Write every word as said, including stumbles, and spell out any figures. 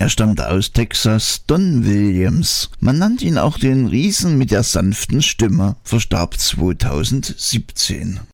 Er stammte aus Texas, Don Williams. Man nannte ihn auch den Riesen mit der sanften Stimme, verstarb zweitausendsiebzehn.